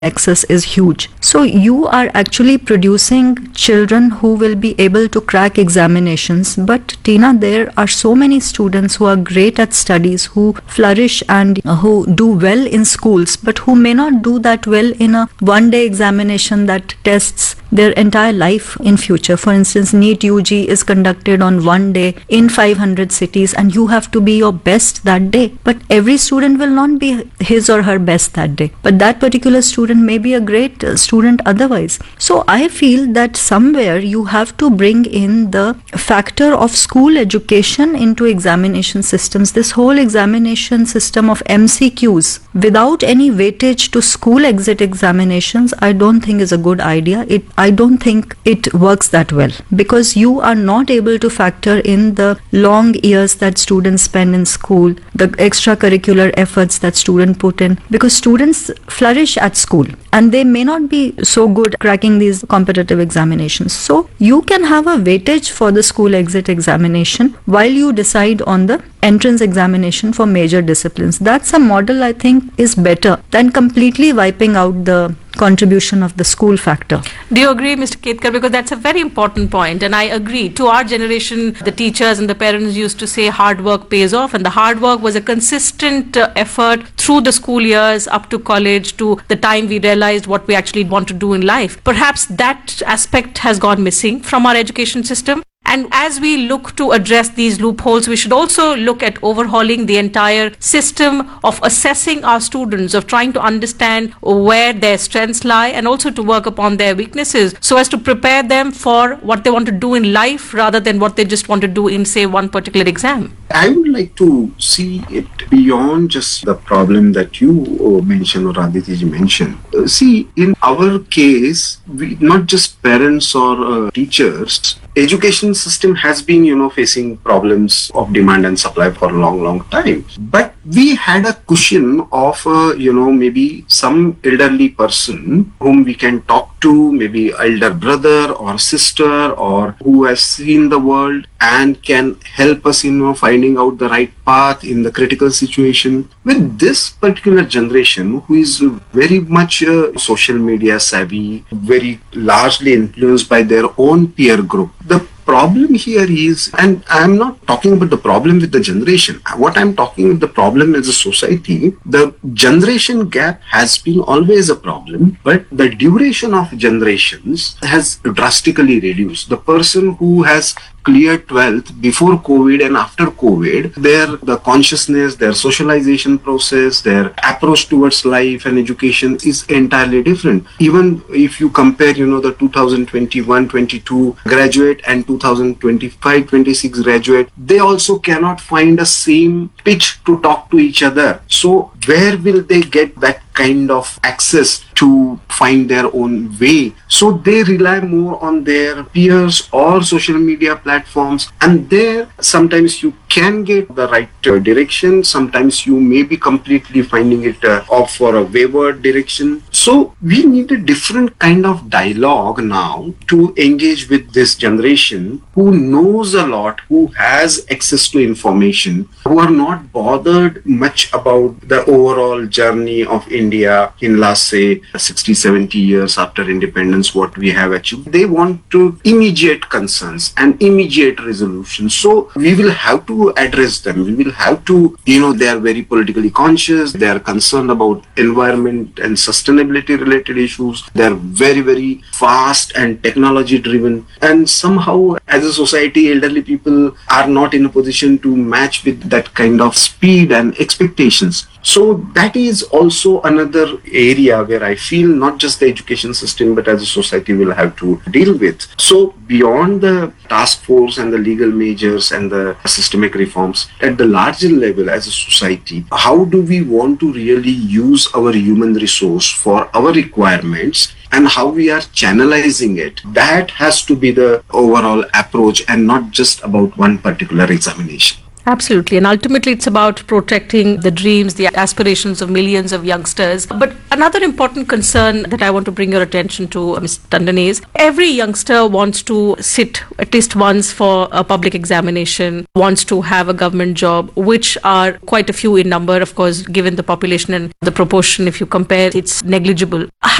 excess is huge. So you are actually producing children who will be able to crack examinations. But Tina, there are so many students who are great at studies, who flourish and who do well in schools, but who may not do that well in a one-day examination that tests their entire life in future. For instance, NEET UG is conducted on one day in 500 cities and you have to be your best that day. But every student will not be his or her best that day. But that particular student may be a great student otherwise. So I feel that somewhere you have to bring in the factor of school education into examination systems. This whole examination system of MCQs without any weightage to school exit examinations, I don't think is a good idea. I don't think it works that well, because you are not able to factor in the long years that students spend in school, the extracurricular efforts that students put in, because students flourish at school and they may not be so good cracking these competitive examinations. So you can have a weightage for the school exit examination while you decide on the entrance examination for major disciplines. That's a model I think is better than completely wiping out the contribution of the school factor. Do you agree, Mr. Ketkar? Because that's a very important point, and I agree. To our generation, the teachers and the parents used to say hard work pays off, and the hard work was a consistent effort through the school years up to college, to the time we realized what we actually want to do in life. Perhaps that aspect has gone missing from our education system. And as we look to address these loopholes, we should also look at overhauling the entire system of assessing our students, of trying to understand where their strengths lie and also to work upon their weaknesses so as to prepare them for what they want to do in life rather than what they just want to do in, say, one particular exam. I would like to see it beyond just the problem that you mentioned or Aditi mentioned. See, in our case, we, not just parents or teachers, education system has been, facing problems of demand and supply for a long time. But we had a cushion of, maybe some elderly person whom we can talk to, maybe elder brother or sister, or who has seen the world and can help us, finding out the right path in the critical situation. With this particular generation, who is very much social media savvy, very largely influenced by their own peer group, the problem here is, and I'm not talking about the problem with the generation, what I'm talking about the problem as a society, the generation gap has been always a problem, but the duration of generations has drastically reduced. The person who has cleared 12th before COVID and after COVID, the consciousness, their socialization process, their approach towards life and education is entirely different. Even if you compare, the 2021-22 graduate and 2025-26 graduate, they also cannot find the same pitch to talk to each other. So where will they get that kind of access to find their own way? So they rely more on their peers or social media platforms, and there sometimes you can get the right direction, sometimes you may be completely finding it off for a wayward direction. So we need a different kind of dialogue now to engage with this generation who knows a lot, who has access to information, who are not bothered much about the overall journey of India in last, say, 60-70 years after independence, what we have achieved. They want to immediate concerns and immediate resolutions. So we will have to address them. We will have to, they are very politically conscious. They are concerned about environment and sustainability related issues. They are very, very fast and technology driven. And somehow as a society, elderly people are not in a position to match with that kind of speed and expectations. So that is also another area where I feel not just the education system, but as a society will have to deal with. So beyond the task force and the legal measures and the systemic reforms, at the larger level as a society, how do we want to really use our human resource for our requirements and how we are channelizing it? That has to be the overall approach and not just about one particular examination. Absolutely. And ultimately, it's about protecting the dreams, the aspirations of millions of youngsters. But another important concern that I want to bring your attention to, Ms. Tandon, is every youngster wants to sit at least once for a public examination, wants to have a government job, which are quite a few in number. Of course, given the population and the proportion, if you compare, it's negligible.